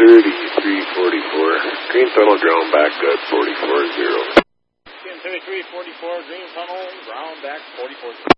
103344. Green tunnel ground back good 440. 103344 Green tunnel ground back 44.